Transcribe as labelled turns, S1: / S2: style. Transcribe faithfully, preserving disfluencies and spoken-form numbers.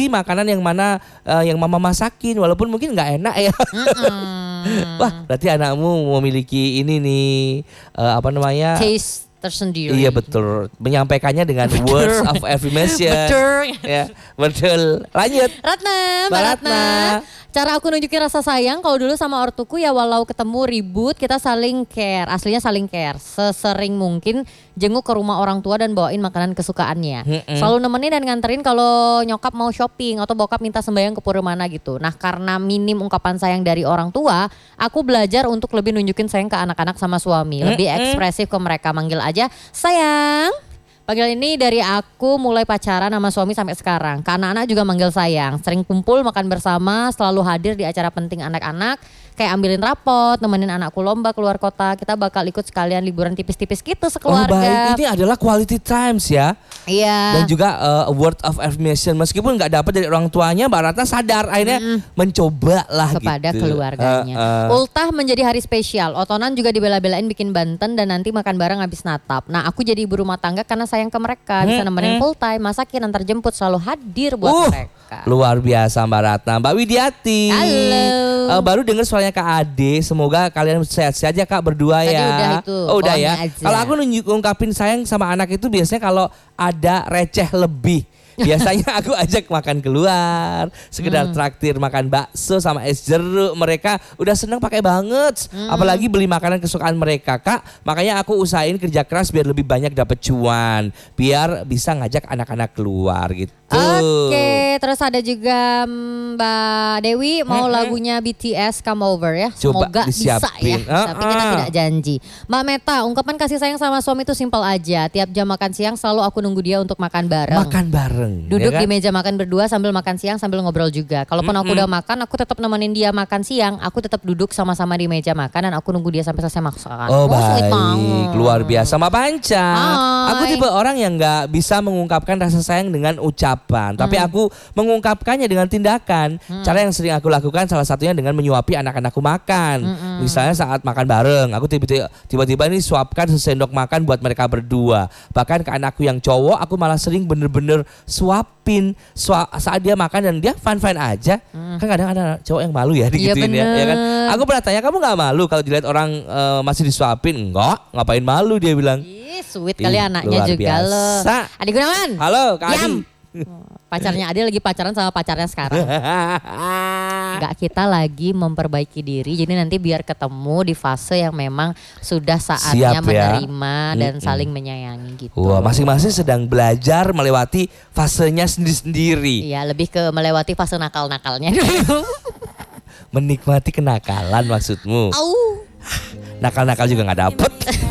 S1: memilih makanan yang mana uh, yang mama masakin walaupun mungkin nggak enak ya. Wah, berarti anakmu memiliki ini nih uh, apa namanya?
S2: Taste tersendiri.
S1: Iya betul, menyampaikannya dengan
S2: betul.
S1: words of affirmation.
S2: Betul.
S1: Ya, betul. Lanjut.
S2: Ratna, Mbak
S1: Mbak
S2: Ratna.
S1: Ratna.
S2: Cara aku nunjukin rasa sayang kalau dulu sama ortuku ya walau ketemu ribut kita saling care. Aslinya saling care. Sesering mungkin jenguk ke rumah orang tua dan bawain makanan kesukaannya.
S1: Mm-mm.
S2: Selalu nemenin dan nganterin kalau nyokap mau shopping atau bokap minta sembahyang ke pura mana gitu. Nah karena minim ungkapan sayang dari orang tua, aku belajar untuk lebih nunjukin sayang ke anak-anak sama suami. Lebih
S1: Mm-mm.
S2: ekspresif ke mereka, manggil aja sayang. Panggil ini dari aku mulai pacaran sama suami sampai sekarang. Ke anak-anak juga manggil sayang. Sering kumpul makan bersama, selalu hadir di acara penting anak-anak. Kayak ambilin rapot, nemenin anakku lomba keluar kota. Kita bakal ikut sekalian liburan tipis-tipis gitu
S1: Oh
S2: sekeluarga.
S1: baik, ini adalah quality times ya.
S2: Iya.
S1: Dan juga uh, word of affirmation. Meskipun nggak dapat dari orang tuanya, Mbak Ratna sadar akhirnya
S2: Mm-mm.
S1: mencoba lah
S2: Kepada
S1: gitu.
S2: keluarganya.
S1: Uh, uh.
S2: Ultah menjadi hari spesial. Otonan juga dibela-belain bikin banten dan nanti makan bareng habis natap. Nah aku jadi ibu rumah tangga karena sayang ke mereka. Bisa
S1: Hmm,
S2: nemenin
S1: hmm.
S2: full time, masakin, antar jemput, selalu hadir buat
S1: Uh,
S2: mereka.
S1: Luar biasa Mbak Ratna. Mbak Widiati.
S2: Halo.
S1: Uh, baru dengar suaranya Kak Ade. Semoga kalian sehat-sehat ya Kak berdua
S2: Tadi
S1: ya.
S2: udah itu,
S1: Oh udah
S2: pokoknya
S1: ya.
S2: aja.
S1: Kalau aku nunjuk ungkapin sayang sama anak itu biasanya kalau ada receh lebih. Biasanya aku ajak makan keluar, sekedar
S2: Hmm.
S1: traktir makan bakso sama es jeruk. Mereka udah seneng pakai banget.
S2: Hmm.
S1: Apalagi beli makanan kesukaan mereka Kak. Makanya aku usahain kerja keras biar lebih banyak dapat cuan. Biar bisa ngajak anak-anak keluar gitu.
S2: Oke, terus ada juga Mbak Dewi mau
S1: Mm-mm.
S2: lagunya B T S Come Over ya.
S1: Coba
S2: Semoga bisa ya,
S1: disiapin.
S2: tapi kita
S1: Uh-uh.
S2: tidak janji. Mbak Meta, ungkapan kasih sayang sama suami itu simpel aja. Tiap jam makan siang selalu aku nunggu dia untuk makan bareng.
S1: Makan bareng.
S2: Duduk
S1: ya kan?
S2: di meja makan berdua sambil makan siang sambil ngobrol juga. Kalaupun aku
S1: Mm-mm.
S2: udah makan, aku tetap nemenin dia makan siang. Aku tetap duduk sama-sama di meja makan dan aku nunggu dia sampai selesai makan.
S1: Oh,
S2: sweet
S1: baik,
S2: banget.
S1: luar biasa. Mbak Panca,
S2: Hai.
S1: aku tipe orang yang nggak bisa mengungkapkan rasa sayang dengan ucapan, tapi
S2: Hmm.
S1: aku mengungkapkannya dengan tindakan. Cara yang sering aku lakukan salah satunya dengan menyuapi anak-anakku makan.
S2: Mm-mm.
S1: Misalnya saat makan bareng, aku tiba-tiba tiba-tiba ini suapkan sesendok makan buat mereka berdua. Bahkan ke anakku yang cowok, aku malah sering bener-bener suapin Sua- saat dia makan dan dia fine-fine aja. Kan kadang ada cowok yang malu ya digituin ya, ya kan?
S2: bener.
S1: Aku pernah tanya, kamu nggak malu kalau dilihat orang eh, masih disuapin? Enggak, ngapain malu dia bilang.
S2: Ih, sweet kali
S1: Ih,
S2: anaknya
S1: luar
S2: juga loh.
S1: biasa.
S2: Adi Gunawan.
S1: Halo Kak
S2: Yam.
S1: Adi.
S2: Pacarnya Adi lagi pacaran sama pacarnya sekarang. Enggak, kita lagi memperbaiki diri. Jadi nanti biar ketemu di fase yang memang sudah saatnya
S1: Siap ya.
S2: menerima dan
S1: Mm-mm.
S2: saling menyayangi gitu.
S1: Wah, masing-masing sedang belajar melewati fasenya sendiri-sendiri.
S2: Iya, lebih ke melewati fase nakal-nakalnya dulu.
S1: Menikmati kenakalan maksudmu.
S2: Au.
S1: Nakal-nakal juga nggak dapet.